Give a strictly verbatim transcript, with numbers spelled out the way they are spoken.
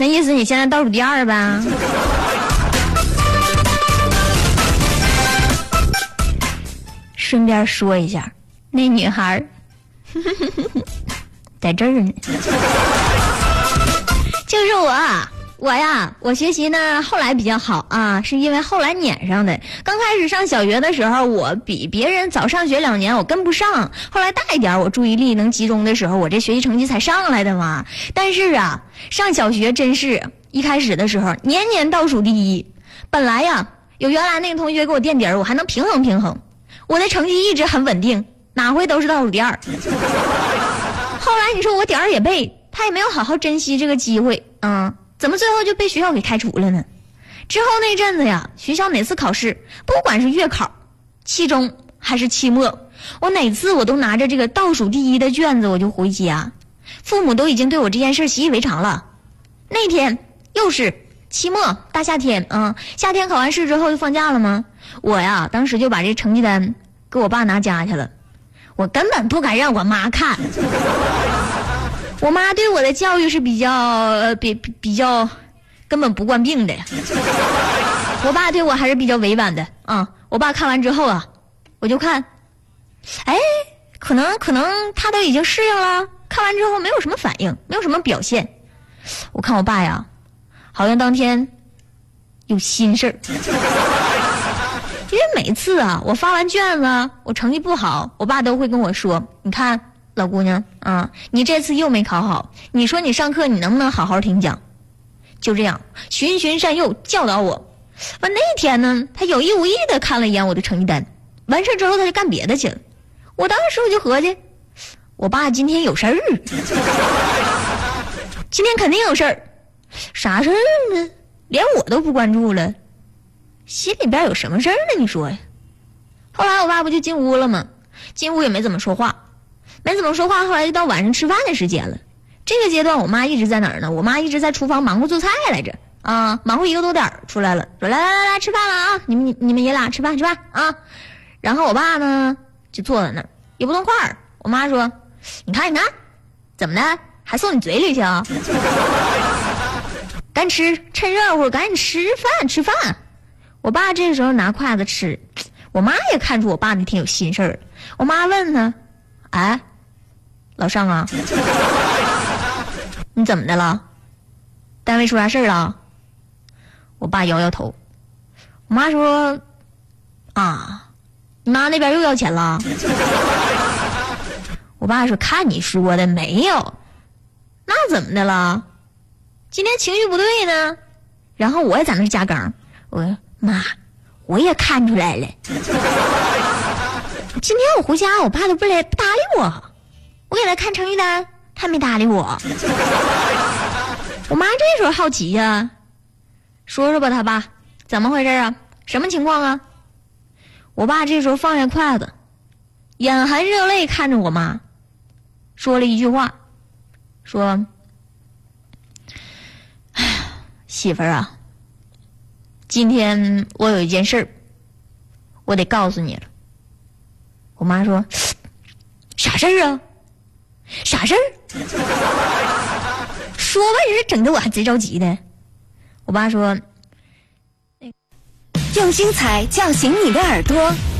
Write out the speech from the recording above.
那意思你现在倒数第二呗？顺便说一下，那女孩在这儿呢。就是我，我呀，我学习呢后来比较好啊，是因为后来撵上的。刚开始上小学的时候，我比别人早上学两年，我跟不上。后来大一点，我注意力能集中的时候，我这学习成绩才上来的嘛。但是啊，上小学真是一开始的时候，年年倒数第一。本来呀，有原来那个同学给我垫底儿，我还能平衡平衡。我的成绩一直很稳定，哪回都是倒数第二。后来你说我点儿也背，他也没有好好珍惜这个机会啊、嗯，怎么最后就被学校给开除了呢？之后那阵子呀，学校哪次考试，不管是月考、期中还是期末，我哪次我都拿着这个倒数第一的卷子我就回家，父母都已经对我这件事习以为常了。那天又是期末大夏天啊、嗯，夏天考完试之后就放假了吗？我呀当时就把这成绩单给我爸拿家去了，我根本不敢让我妈看。我妈对我的教育是比较呃比比较根本不惯病的，我爸对我还是比较委婉的啊。我爸看完之后啊，我就看，哎，可能可能他都已经适应了，看完之后没有什么反应，没有什么表现。我看我爸呀，好像当天有心事儿。因为每次啊，我发完卷子，我成绩不好，我爸都会跟我说：“你看，老姑娘啊，你这次又没考好，你说你上课你能不能好好听讲？”就这样循循善诱教导我。完那天呢，他有意无意的看了一眼我的成绩单，完事之后他就干别的去了。我当时我就合计，我爸今天有事儿，今天肯定有事儿，啥事儿呢？连我都不关注了。心里边有什么事儿呢？你说呀？后来我爸不就进屋了吗？进屋也没怎么说话，没怎么说话。后来就到晚上吃饭的时间了。这个阶段，我妈一直在哪儿呢？我妈一直在厨房忙活做菜来着啊，忙活一个多点出来了，说来来来来吃饭了啊！你们你们爷俩吃饭吃饭啊！然后我爸呢就坐在那儿也不动话儿。我妈说：“你看你看，怎么的？还送你嘴里去啊？赶紧吃，趁热乎赶紧吃饭吃饭。”我爸这个时候拿筷子吃，我妈也看出我爸那天有心事儿。我妈问他：“哎，老尚啊，你怎么的了？单位出啥事儿了？”我爸摇摇头。我妈说：“啊，你妈那边又要钱了？”我爸说：“看你说的没有，那怎么的了？今天情绪不对呢。”然后我也在那加杠，我说：“妈，我也看出来了。今天我回家，我爸都不来不搭理我，我给他看成绩单，他没搭理我。”我妈这时候好奇呀、啊，说说吧，他爸怎么回事啊？什么情况啊？我爸这时候放下筷子，眼含热泪看着我妈，说了一句话，说：“哎，媳妇儿啊，今天我有一件事儿，我得告诉你了。”我妈说：“啥事儿啊？啥事儿？”说吧，人整得我还贼着急的。我爸说：“ 用精彩叫醒你的耳朵。